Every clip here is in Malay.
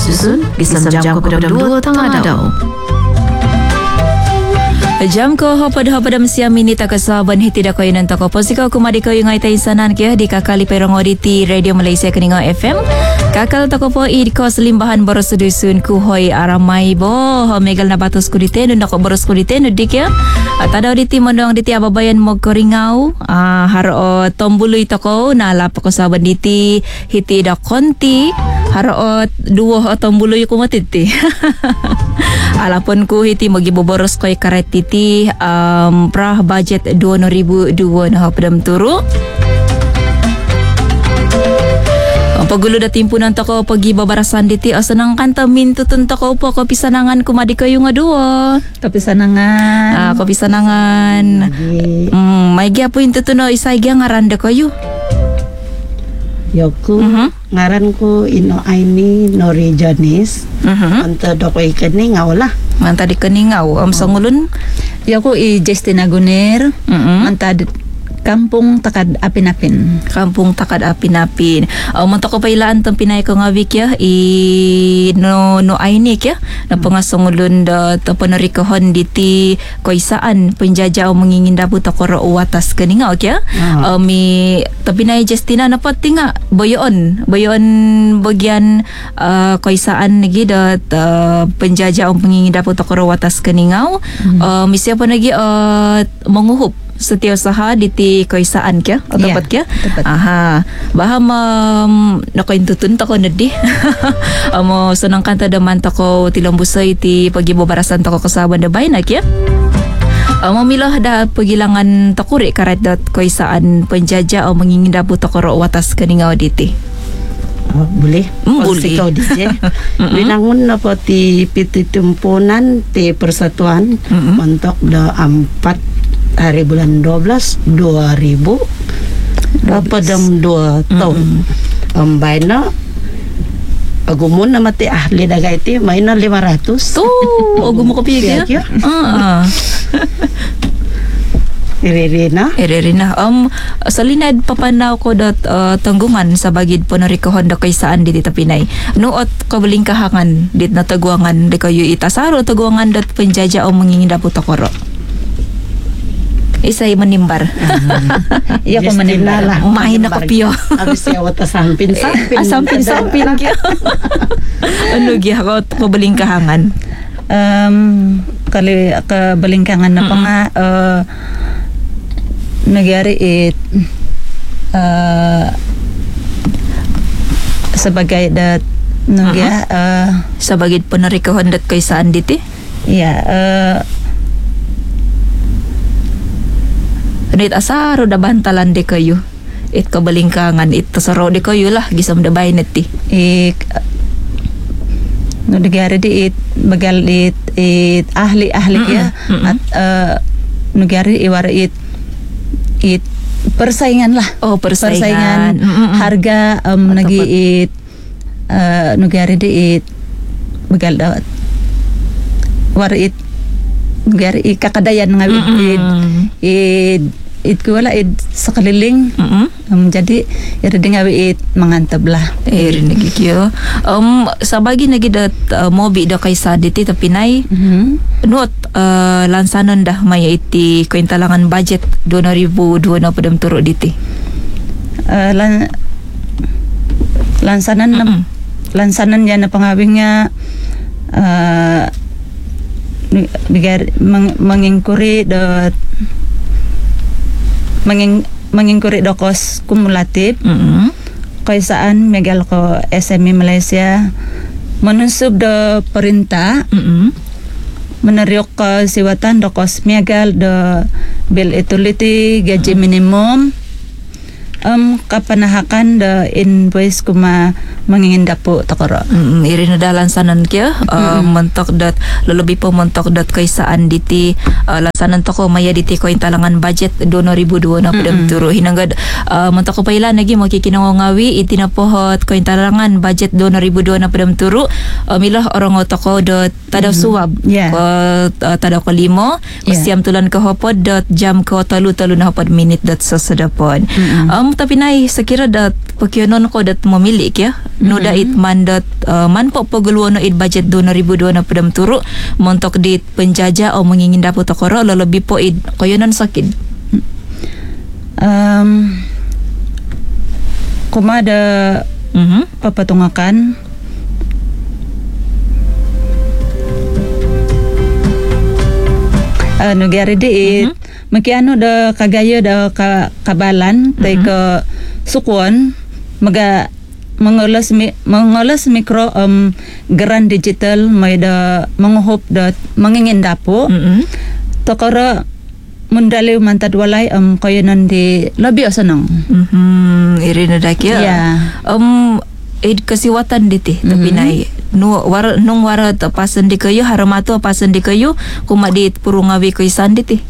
susun Gisam jam ko pada 2 tengah dau. Jam ko hopad siam minit akasaban hiti da koy nan tako posiko kumadi koy ngai tay sanan kya di kakali perong auditi Radio Malaysia Keningo FM. Kakal tako po i kos limbahan boros dusun ku hoy aramai bo megal na batos kudite no nako boros kudite no dikya. Tada auditi mondong diti ababayan mo koringau haro tombului tako na lapa ko saban diti hiti da konti haro duo tombului ko matiti. Alapun ku hiti magibo boros koy karet titi prah budget 2002 na hapdam turu. Pagulo da timpunan tako pagi babarasan diti asanang kanta mintutun tako po kopi sanangan kumadi kayo nga duo. Kopi sanangan. Kopi sanangan. May gya po yung tutuno isay gya ngaranda kayo. Yoku ngaran ko ino aini Nori Janis. Anta do ko ikani ngawla. Manta di kaningaw sangulun. Yoku i Justina Guner. Anta Kampung Takad Apin-Apin. Kampung Takad Apin-Apin. Manto ko pailaan tong pinay ko nga week ya no ainik ya na pangasungulun da tapanarikahon diti koisaan penjajah manginginda buta koro watas kaninga kya mi tapinay Justina na patinga boyon bagian koisaan nagi da penjajah manginginda buta koro watas kaninga mi siapa nagi menguhup setiausaha diti koisaan kya o tepat kya aha baham nakaintutun tako nadi amo senang kanta daman tako tilambusay ti pagibobarasan tako kasaban da bayna kya mamilah da pagilangan takuri karet dat koisaan penjajah o manginginda buta koro watas kaningaw diti. Boleh. Boleh. Kau DJ. Binangun na po ti pititumpunan ti persatuan untuk da 4 hari bulan 12 2000 pada 2 tahun bayna agumun na mati ahli daga iti mayna 500 agumo ko pigi ya Irerina salinad papanaw ko dat tanggungan sa bagid panarikahon da kaysaan diti tapinay nuot kabaling kahangan dit na taguangan di kayo itasaro taguangan dat penjajah o manginginda puto koro isay manimbar. Iya ko manimbar. Main na kapyo. Abis siya wata sampin. Sampin kya. Ano gya ko kabaling kahangan? Kali kabalingkangan na pa nga nagyari sebagai dat nungya sebagai panarikahon dat kaysaan diti? Iya, Nit asaro da bantalan de kayo. It kabalingkangan it tasaro de kayo lah gisam da baynet ti. No negara di it bagal it ahli ya at negara iwara it persaingan lah. Oh, persaingan. Harga nagi it negara di it bagal dawat war it negara it kakadayan ngawit it ko wala sa kaliling jadi iri ngawi it mangantab lah iri nagikyo sa bagi nagidat mobi da kay sa diti tapinay nuot lansanon dah maya iti kwentalangan budget 2002 na padam turo diti lansanan yan na pangawing nga mangingkuri dot mangingkuri do kos kumulatif kaysaan megal ko SME Malaysia menunsub do perintah meneriok ko siwatan do kos megal do bill utility gaji minimum kapanahakan do invoice kuma manginginda po takoro iri na dalansanan kya mentok dat lulubi po mentok dat kaysaan diti lansanan to ko maya diti ko intalangan budget 2002 na padam turo hinanggad mentok ko pailan lagi makikinangongawi itinapohot ko intalangan budget 2002 na padam turo milah orang otoko dot tadaw suwab ko tadaw ko limo siam tulan ko hopod dot jam ko talu na hopod minute dot sa sadapon abang tapi nai sekira dat pekionon ko dat memilih ya. No dait mandat man po paguluan it budget 2002 na pedam turu montok dit penjajah o mengingin dapat tokoro lebih po it koyonon sakit. Kumada papatungakan negara dit makiano da kagaya da kabalan tay ke sukuan mengolas mikro geran digital may da menguhop da mengingin dapo tokoro mundaliw mantad walay koyonan di labi asanang irina dakya kasiwatan diti tapi nai nung wara pasan di kayu haramato pasan di kayu kumadit purungawi ko isan diti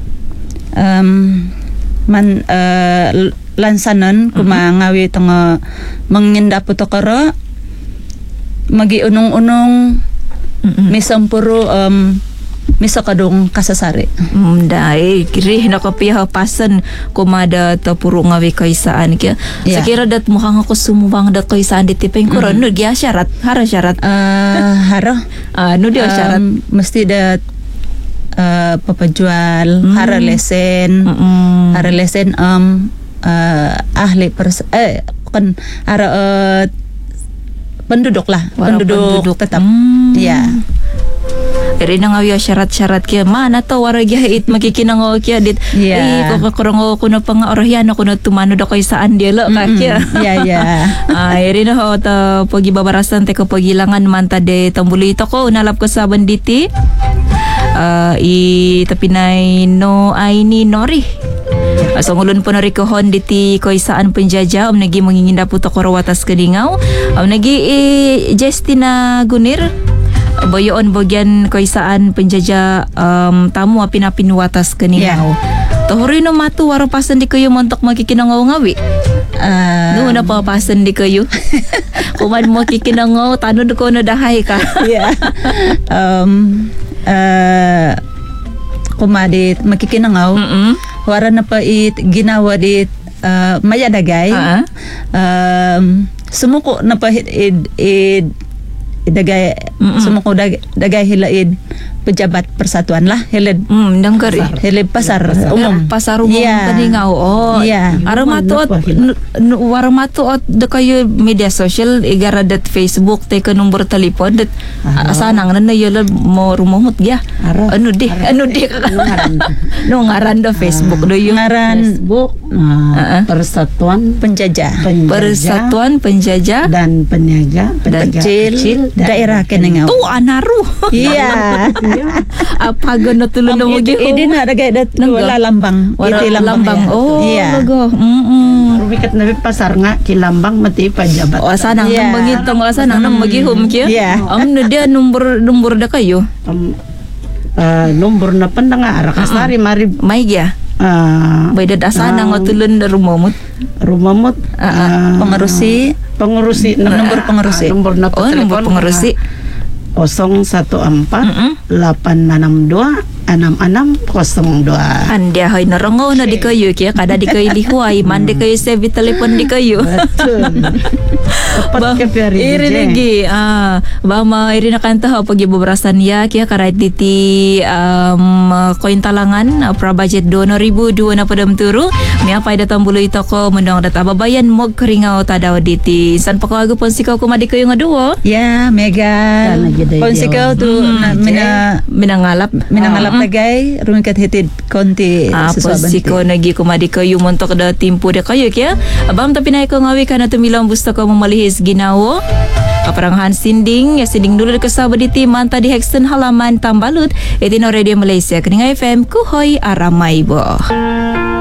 lansanan kumangawi tong mengindapo tokoro magi unong-unong misampuro misakadong kasasari. Dai kiri nakapiha pasan kumada tapuro ngawi kaisaan kya. Sekira dat mukhang ako sumubang dat kaisaan di tipeng ko no dia syarat hara syarat. Hara. No dia syarat mesti dat papajual hara lesen ahli kan hara penduduk tetap ya. Iri na nga syarat-syarat kaya mana to waragya it makikinango kaya dit kakakurango ko na pang orahyan ako na tumano da koy saan dia lo kaya iri na ho ta pagibabarasan te ko pagilangan manta de tambulito ko nalap ko sa banditi tapinay no ay ni nori so ngulun po na rikohon diti koy saan penjajah nagi manginginda po to karawatas kadingaw nagi Justina Gunir boyoon bogyan koy saan penjajah tamu pinapinwatas kaninaw. Tohuri no matu waro pasan di kayo montok makikinangaw ngawi. No na pa pasan di kayo. Kuman mo kikinangaw tanod ko na dahay ka. Kumadit makikinangaw. Wara na pa it ginawa dit mayadagay. Sumuko na pa dagay sumuko dagay hilaid pejabat persatuan lah hilid pasar umum kadingaw aramatuot waramatuot da kayo media social igaradat Facebook te ka number telepon dat asanang na yun mo rumumot gya ano di no ngaran da Facebook do yung ngaran Facebook persatuan penjajah dan peniaga kecil daerah kenengaw anaru apa gano tulun mo gi hindi na dagay dat wala lambang logo rumikat na pasar nga kilambang mati pajabat sanang nang magitong sanang nang magihum kya no dia number da kayo number na pandang ara kasari mari may gya bay da sanang tulun da rumamot pengurusi number na number pengurusi 014-862-6602 Andia hay narangaw na di kayo kaya kada di kayo lihuay mandi kayo sevi telepon di kayo tepat ke iri lagi bama iri nakanta ho pag ibubarasan ya kaya karait diti koin talangan prabajet 2002 na padam turu may apay datang bulo ito ko mendang data babayan mog keringaw tadaw diti san pa ko agupon sikaw kumadi kayo nga duwo mega Ponsikaw tu minangalap lagay rumikat hitid konti ponsikaw nagi kumadi kayo montok da timpo da kayo kaya abam tapi naik ko ngawi kana tumilang gusto ko mamalihis ginawo kaparangan sinding dulu kasaba diti manta di Hexton halaman Tambalut Etino Radio Malaysia Keninga FM Kuhoy Aramay bo